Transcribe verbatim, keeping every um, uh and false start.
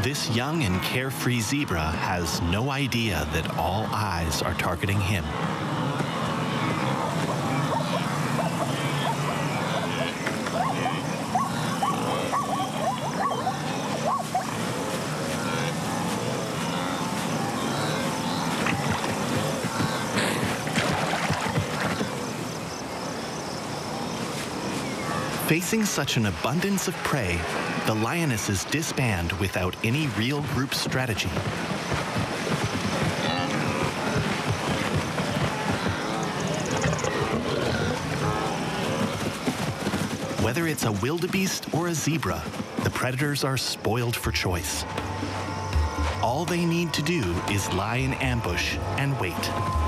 This young and carefree zebra has no idea that all eyes are targeting him. Facing such an abundance of prey, the lionesses disband without any real group strategy. Whether it's a wildebeest or a zebra, the predators are spoiled for choice. All they need to do is lie in ambush and wait.